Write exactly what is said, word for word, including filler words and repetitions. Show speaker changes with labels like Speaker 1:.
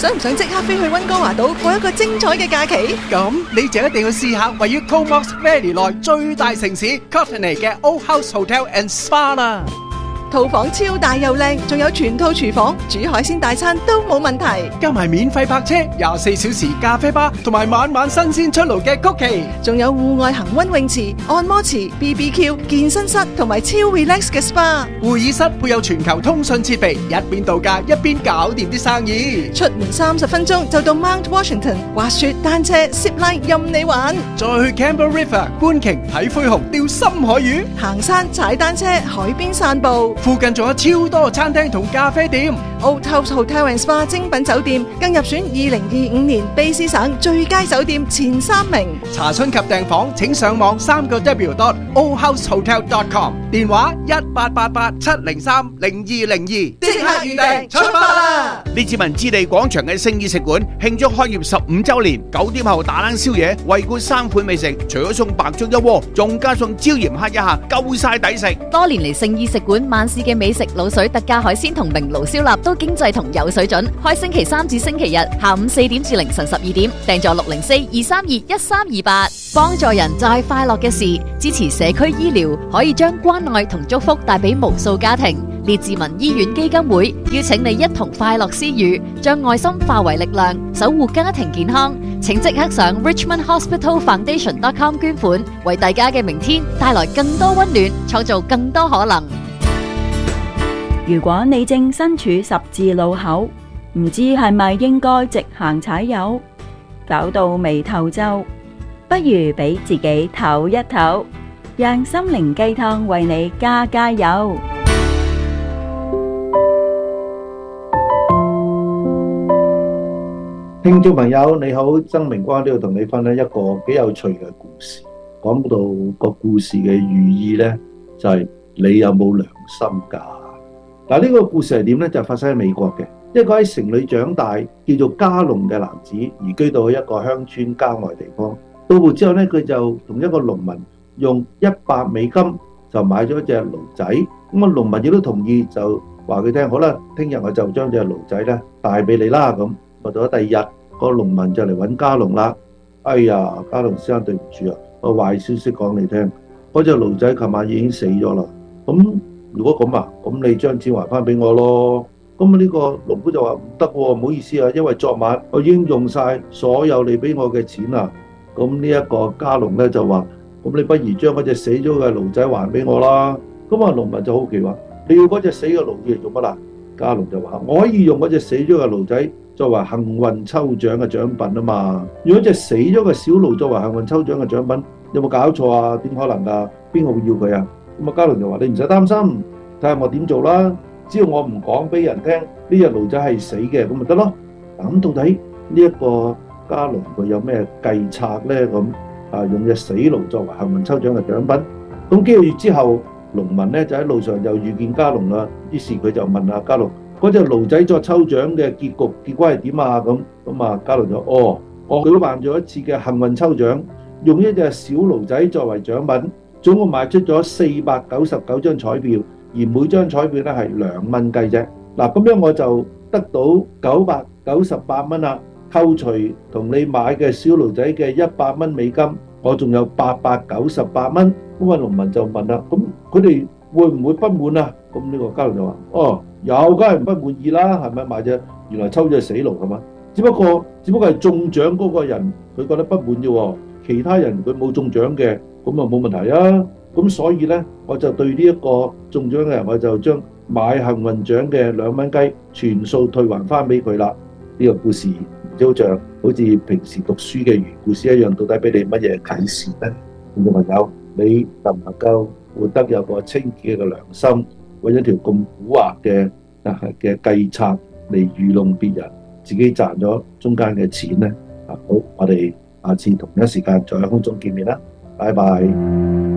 Speaker 1: 想唔想即刻飛去溫哥華島過一個精彩嘅假期？
Speaker 2: 咁你就一定要試下位於 Comox Valley 內最大城市 Courtenay 嘅 Old House Hotel and Spa 啦。
Speaker 1: 套房超大又靚，仲有全套廚房，煮海鮮大餐都冇問題。
Speaker 2: 加埋免費泊車、廿四小時咖啡吧，同埋晚晚新鮮出爐嘅曲奇，
Speaker 1: 仲有戶外恒溫泳池、按摩池、B B Q、健身室同埋超 relax 嘅 S P A。
Speaker 2: 會議室配有全球通訊設備，一邊度假一邊搞掂啲生意。
Speaker 1: 出門三十分鐘就到 Mount Washington，滑雪、單車、zip line 任你玩。
Speaker 2: 再去 Campbell River 觀鯨睇灰熊、釣深海魚，
Speaker 1: 行山、踩單車、海邊散步。
Speaker 2: 附近仲有超多餐廳同咖啡店。
Speaker 1: Old House Hotel and Spa 精品酒店更入選二零二五年卑詩省最佳酒店前三名。
Speaker 2: 查詢及訂房請上網三個 W dot old house hotel dot com， 電話一八八八七零三零二零二，即刻預訂出發啦！
Speaker 3: 列治文置地廣場嘅聖意食館慶祝開業十五週年，九點後打冷宵夜，惠顧三款美食，除咗送白粥一鍋，仲加送椒鹽蝦一下，夠晒抵食。
Speaker 4: 多年嚟聖意食館晚市嘅美食滷水特價海鮮同明爐燒臘都經濟同有水準，開星期三至星期日下午四點至凌晨十二點，訂座六零四二三二一三二八。幫助人就係快樂嘅事，支持社區醫療可以將關愛同祝福帶俾無數家庭。列治文醫院基金會邀請你一同快樂施予，將愛心化為力量，守護家庭健康。請即刻上 richmond hospital foundation dot com 捐款，為大家嘅明天帶來更多溫暖，創造更多可能。
Speaker 5: 如果你正身處十字路口，唔知係咪應該直行踩油，搞到眉頭皺，不如俾自己唞一唞，讓心靈雞湯為你加加油。
Speaker 6: 聽眾朋友你好，曾明光呢度同你分享一個幾有趣嘅故事。講到個故事嘅寓意呢，就係你有冇良心㗎？嗱，呢個故事係點呢？就發生喺美國嘅一個喺城裏長大叫做加隆嘅男子，移居到一個鄉村郊外地方。到埗之後呢，佢就同一個農民用一百美金就買咗隻驢仔。咁啊，農民亦都同意，就話佢聽好啦，聽日我就將隻驢仔呢帶俾你啦。咁到咗第二日，個農民就嚟揾加隆啦。哎呀，加隆先生，對唔住啊，個壞消息講你聽，嗰隻驢仔琴晚已經死咗啦。咁如果咁啊，咁你將錢還翻俾我咯。咁啊，呢個農夫就話唔得喎，唔好意思啊，因為昨晚我已經用晒所有你俾我嘅錢啦。咁呢一個加隆咧就話，咁你不如將嗰隻死咗嘅驢仔還俾我啦。咁啊，農民就好奇話，你要嗰隻死嘅驢嚟做乜啦？加隆就話，我可以用嗰隻死咗嘅驢仔作為幸運抽獎嘅獎品啊嘛。用一隻死咗嘅小驢作為幸運抽獎嘅獎品，有冇搞錯啊？點可能㗎？邊個會要佢啊？咁啊，加隆就話，你唔使擔心，睇下我點做啦。只要我唔講俾人聽呢隻驢仔係死嘅，咁咪得咯。咁到底呢一個加隆佢有咩計策呢？咁啊，用隻死驢作為幸運抽獎嘅獎品。咁幾個月之後，農民呢就喺路上又遇見加隆啦。於是佢就問阿加隆：嗰隻驢仔作抽獎嘅結局結果係點啊？咁咁啊，加隆就哦，我舉辦咗一次嘅幸運抽獎，用一隻小驢仔作為獎品，總共賣出咗四百九十九張彩票，而每張彩票咧係兩蚊雞啫。嗱，咁樣我就得到九百九十八蚊啦。扣除同你買嘅小驢仔嘅一百蚊美金，我仲有八百九十八蚊。咁啊，農民就問啦：咁佢哋會唔會不滿啊？咁呢個加隆就話：哦，有，梗係唔不滿意啦，係咪買隻原來抽咗死驢係嘛？只不過只不過係中獎嗰個人佢覺得不滿啫喎，其他人佢冇中獎嘅，咁啊冇問題啊。咁所以呢，我就對呢一個中獎嘅人，我就將買幸運獎嘅兩蚊雞全數退還翻俾佢啦。呢個故事就好像好似平時讀書嘅寓故事一樣，到底俾你乜嘢啟示呢？聽眾朋友，你能唔能夠活得有個清潔嘅良心，為一條咁蠱惑嘅嘅計策嚟愚弄別人，自己賺咗中間嘅錢呢？好，我哋下次同一時間再喺空中見面啦，拜拜。